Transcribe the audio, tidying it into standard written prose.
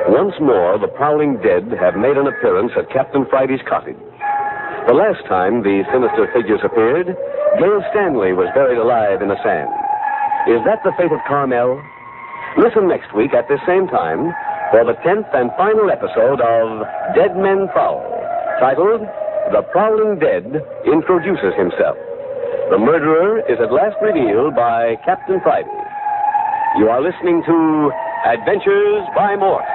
Once more, the prowling dead have made an appearance at Captain Friday's cottage. The last time these sinister figures appeared, Gail Stanley was buried alive in the sand. Is that the fate of Carmel? Listen next week at this same time for the 10th and final episode of Dead Men Prowl, titled The Prowling Dead Introduces Himself. The murderer is at last revealed by Captain Friday. You are listening to Adventures by Morse.